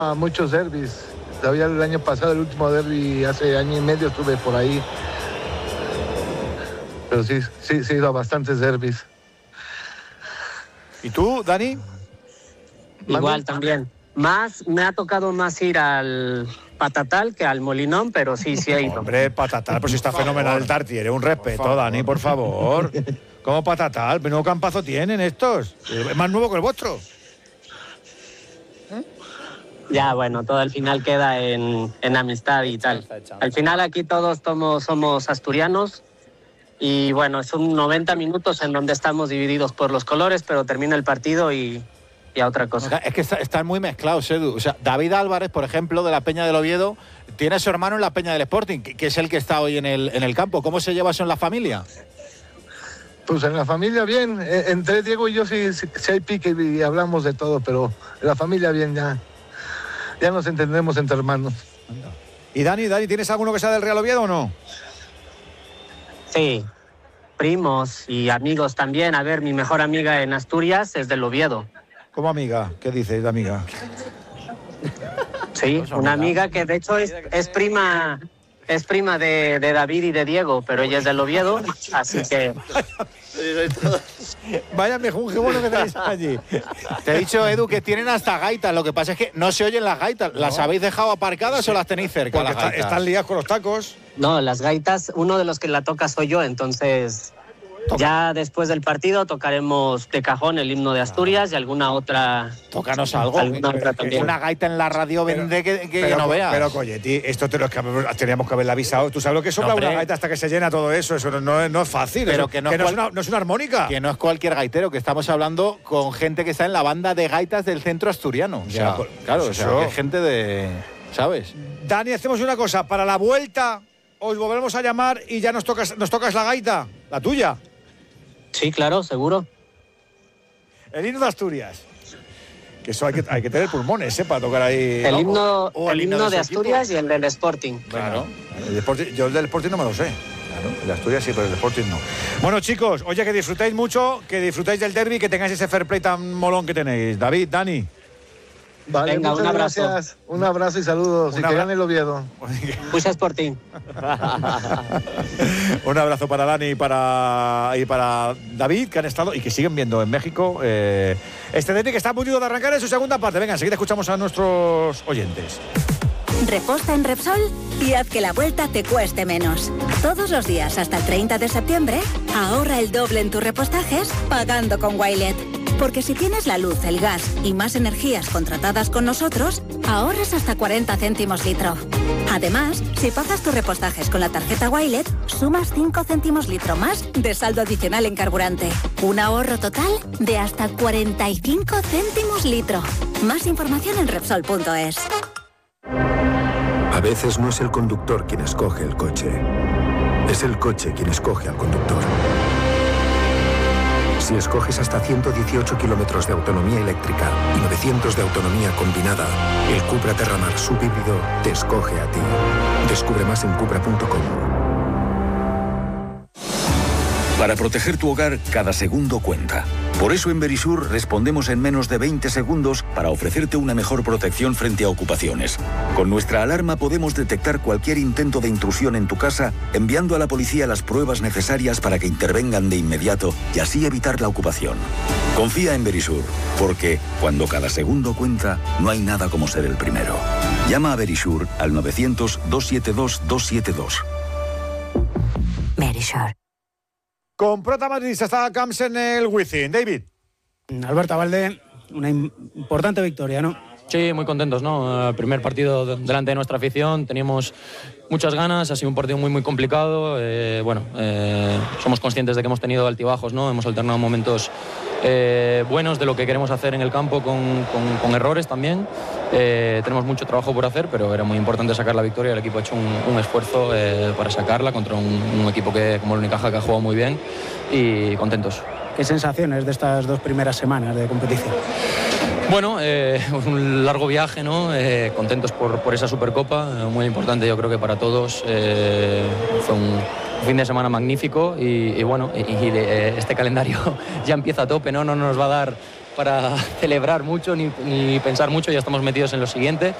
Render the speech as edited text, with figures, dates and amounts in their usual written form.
a muchos derbis. Todavía el año pasado, el último derbi, hace año y medio estuve por ahí. Pero sí he ido a bastantes derbis. ¿Y tú, Dani? Igual también. Me ha tocado más ir al Patatal que al Molinón, pero sí he ido. Hombre, Patatal, pues está fenomenal el Tartiere. Un respeto, Dani, por favor. ¿Cómo Patatal? ¿Menudo campazo tienen estos? Es más nuevo que el vuestro. Ya, bueno, todo al final queda en amistad y tal. Al final aquí todos somos asturianos y bueno, son 90 minutos en donde estamos divididos por los colores, pero termina el partido y a otra cosa. O sea, es que están muy mezclados, Edu. O sea, David Álvarez, por ejemplo, de la Peña del Oviedo, tiene a su hermano en la Peña del Sporting, que es el que está hoy en el campo. ¿Cómo se lleva eso en la familia? Pues en la familia bien. Entre Diego y yo sí hay pique y hablamos de todo, pero en la familia bien ya. Ya nos entendemos entre hermanos. ¿Y Dani, tienes alguno que sea del Real Oviedo o no? Sí, primos y amigos también. A ver, mi mejor amiga en Asturias es del Oviedo. ¿Cómo amiga? ¿Qué dices de amiga? Sí, una amiga que de hecho es prima de David y de Diego, pero ella es del Oviedo, así que... Vaya mejunje bueno que tenéis allí. Te he dicho, Edu, que tienen hasta gaitas. Lo que pasa es que no se oyen las gaitas. ¿Las habéis dejado aparcadas o las tenéis cerca? Porque están liadas con los tacos. No, las gaitas, uno de los que la toca soy yo, entonces... Ya después del partido tocaremos de cajón el himno de Asturias y alguna otra. Tócanos algo. Otra también. Una gaita en la radio vende que no veas. Pero, Coyetti, esto teníamos que haberle avisado. ¿Tú sabes lo que sopla una gaita hasta que se llena todo eso? Eso no es fácil. Pero eso, que no es una armónica. Que no es cualquier gaitero, que estamos hablando con gente que está en la banda de gaitas del centro asturiano. O sea, claro, o sea, que es gente de. ¿Sabes? Dani, hacemos una cosa. Para la vuelta os volveremos a llamar y ya nos tocas la gaita, la tuya. Sí, claro, seguro. El himno de Asturias. Que eso hay que tener pulmones, para tocar ahí. El himno de Asturias y el del Sporting. Claro. Yo el del Sporting no me lo sé. Claro, el de Asturias sí, pero el del Sporting no. Bueno, chicos, oye, que disfrutéis mucho, que disfrutéis del derbi, que tengáis ese fair play tan molón que tenéis. David, Dani. Vale, venga, muchas gracias. Un abrazo y saludos. Y que gane el Oviedo. Muchas por ti. Un abrazo para Dani y para David, que han estado y que siguen viendo en México este derbi que está a punto de arrancar en su segunda parte. Venga, enseguida escuchamos a nuestros oyentes. Reposta en Repsol y haz que la vuelta te cueste menos. Todos los días hasta el 30 de septiembre, ahorra el doble en tus repostajes pagando con Wilet. Porque si tienes la luz, el gas y más energías contratadas con nosotros, ahorras hasta 40 céntimos litro. Además, si pagas tus repostajes con la tarjeta Wilet, sumas 5 céntimos litro más de saldo adicional en carburante. Un ahorro total de hasta 45 céntimos litro. Más información en Repsol.es. A veces no es el conductor quien escoge el coche. Es el coche quien escoge al conductor. Si escoges hasta 118 kilómetros de autonomía eléctrica y 900 de autonomía combinada, el Cupra Terramar subhíbrido te escoge a ti. Descubre más en Cupra.com. Para proteger tu hogar, cada segundo cuenta. Por eso en Verisur respondemos en menos de 20 segundos para ofrecerte una mejor protección frente a ocupaciones. Con nuestra alarma podemos detectar cualquier intento de intrusión en tu casa, enviando a la policía las pruebas necesarias para que intervengan de inmediato y así evitar la ocupación. Confía en Verisur, porque cuando cada segundo cuenta, no hay nada como ser el primero. Llama a Verisur al 900-272-272. Verisur. Con Prota Madrid está Camps en el Wizzing. David. Alberto Valde, una importante victoria, ¿no? Sí, muy contentos, ¿no? El primer partido delante de nuestra afición, teníamos muchas ganas, ha sido un partido muy complicado. Somos conscientes de que hemos tenido altibajos, ¿no? Hemos alternado momentos buenos de lo que queremos hacer en el campo con errores también. Tenemos mucho trabajo por hacer, pero era muy importante sacar la victoria. El equipo ha hecho un esfuerzo para sacarla contra un equipo como el Unicaja, que ha jugado muy bien, y contentos. ¿Qué sensaciones de estas 2 primeras semanas de competición? Bueno, un largo viaje, ¿no? Contentos por esa Supercopa, muy importante yo creo que para todos. Fue un fin de semana magnífico y este calendario ya empieza a tope, ¿no? No nos va a dar para celebrar mucho ni pensar mucho, ya estamos metidos en lo siguiente.